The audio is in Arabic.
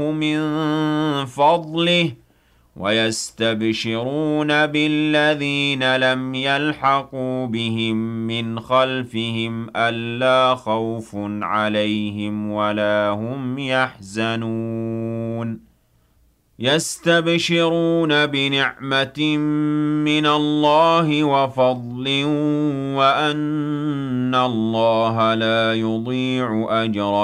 مِن فَضْلِهِ وَيَسْتَبْشِرُونَ بِالَّذِينَ لَمْ يَلْحَقُوا بِهِم مِّنْ خَلْفِهِمْ أَلَّا خَوْفٌ عَلَيْهِمْ وَلَا هُمْ يَحْزَنُونَ يَسْتَبْشِرُونَ بِنِعْمَةٍ مِّنَ اللَّهِ وَفَضْلٍ وَأَنَّ اللَّهَ لَا يُضِيعُ أَجْرَ